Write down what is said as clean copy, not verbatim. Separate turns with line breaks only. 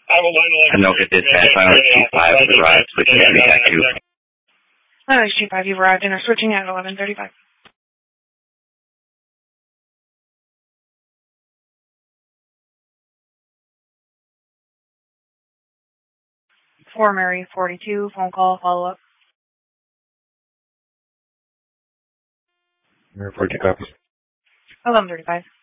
I know it dispatch on 5 has arrived, switching to Cat 2.
Alex G5, you've arrived and are switching at 11:35. For Mary 42, phone call, follow-up.
Mary 42 copies.
11:35.